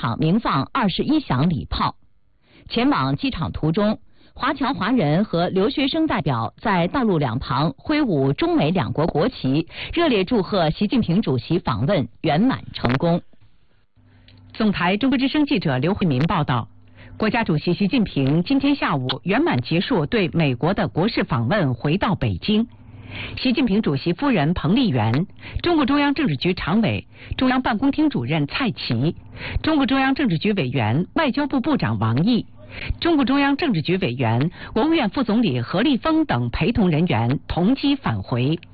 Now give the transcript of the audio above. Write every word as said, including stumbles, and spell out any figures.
场鸣放二十一响礼炮。前往机场途中，华侨华人和留学生代表在道路两旁挥舞中美两国国旗，热烈祝贺习近平主席访问圆满成功。 总台中国之声记者刘慧民报道，国家主席习近平今天下午圆满结束对美国的国事访问，回到北京。习近平主席夫人彭丽媛、中共中央政治局常委、中央办公厅主任蔡奇、中共中央政治局委员、外交部部长王毅、中共中央政治局委员、国务院副总理何立峰等陪同人员同机返回。